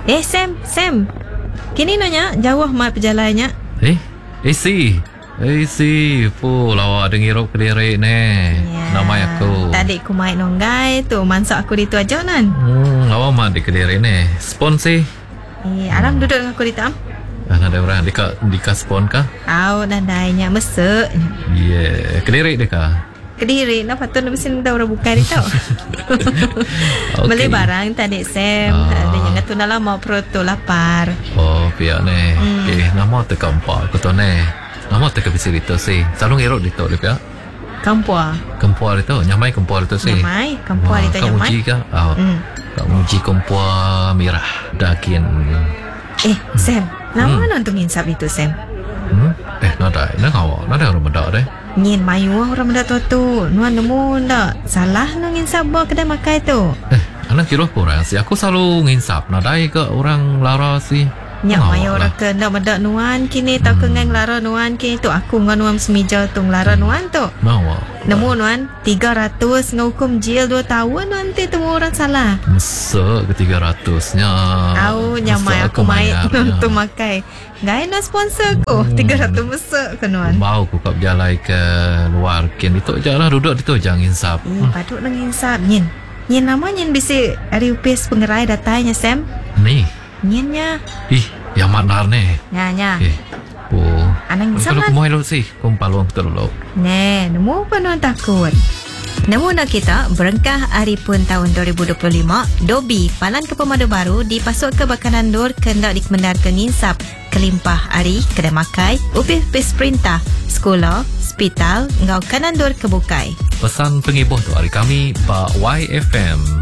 Sam. Kini nanya jauh mat perjalannya. Si lawa dengirup Kediri ni. Nama aku. Tadi aku main nonggai tu, mansak aku di tu aja nan. Lawa mat di Kediri ni. Spon si. Alam duduk dengan aku di tam. Ada orang dika spon kah? Nandainya mesek. Kediri deka. Kediri, apa tu nak besin dah orang buka di tau. Beli barang tadi Sam. Ada yang tu dalam mau perut lapar. Pihak ni. Nama tu kampak aku tu ni. Nama tu kebisi itu sih. Selalu ngerok itu le pihak. Kampua itu, nyamai kampua itu sih. Nyamai, kampua itu nyamai. Kamu uji kah? Kamu uji kampua merah daging. Sam, nama nonton insap itu Sam. Nada orang benda deh. Nyin mayu orang benda tu. Nuan nemu ndak salah nang insap bawa kedai makai tu. Anak kira kurang sih. Aku selalu nginsap. Nadai ke orang lara sih. Nyak mayu orang ke ndak benda nuan kini tak ke ngang lara nuan kini tu aku ngan nuan semija tu lara nuan tu. Nemu nuan 300 ngukum jil 2 tahun nanti temu orang salah. Mesek ke 300-nya. Nyamai aku main tu makai. Gaya no sponsor ko 300 mesek ke nuan. Mau ku kap jalai ke luar kin itu jalah duduk itu jangan insap. Patut nang insap nyin. Nyin nama nyin bisi hari upis pengerai datanya Sam. Ni. Nyinya. Yang manar ni. Nya. Anang insap lah. Kalau kumain lo sih, kumpalong terlalu. Nemu apa nuan takut. Namun kita berengkah hari pun tahun 2025, Dobi Palan ke Pemadu Baru dipasuk ke Bakanan Dur kendak dikemendar ke nginsap kelimpah hari kedai makai, upis perintah, sekolah, hospital, ngau kanan dur kebukai. Pesan pengibuh tu hari kami Pak YFM.